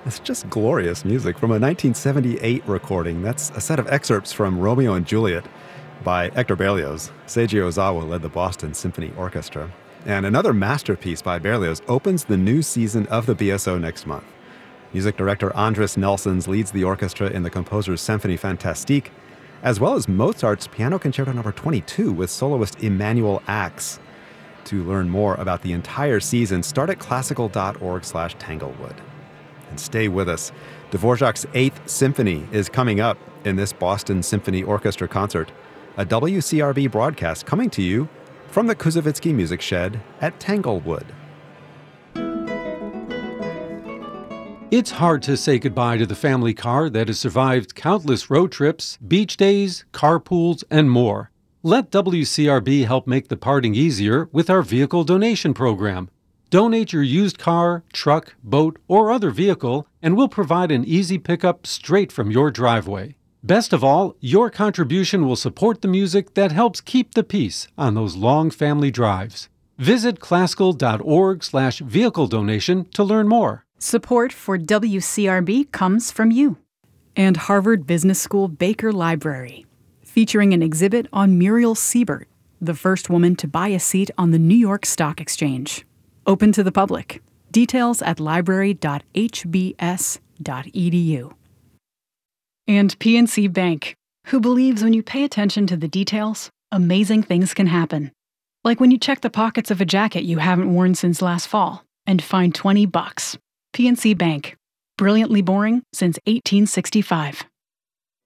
It's just glorious music from a 1978 recording. That's a set of excerpts from Romeo and Juliet by Hector Berlioz. Seiji Ozawa led the Boston Symphony Orchestra. And another masterpiece by Berlioz opens the new season of the BSO next month. Music director Andris Nelsons leads the orchestra in the composer's Symphonie Fantastique, as well as Mozart's Piano Concerto No. 22 with soloist Emanuel Ax. To learn more about the entire season, start at classical.org/Tanglewood. And stay with us. Dvorak's 8th Symphony is coming up in this Boston Symphony Orchestra concert, a WCRB broadcast coming to you from the Kuzovitsky Music Shed at Tanglewood. It's hard to say goodbye to the family car that has survived countless road trips, beach days, carpools, and more. Let WCRB help make the parting easier with our vehicle donation program. Donate your used car, truck, boat, or other vehicle, and we'll provide an easy pickup straight from your driveway. Best of all, your contribution will support the music that helps keep the peace on those long family drives. Visit classical.org/vehicle donation to learn more. Support for WCRB comes from you. And Harvard Business School Baker Library, featuring an exhibit on Muriel Siebert, the first woman to buy a seat on the New York Stock Exchange. Open to the public. Details at library.hbs.edu. And PNC Bank, who believes when you pay attention to the details, amazing things can happen. Like when you check the pockets of a jacket you haven't worn since last fall and find $20. PNC Bank. Brilliantly boring since 1865.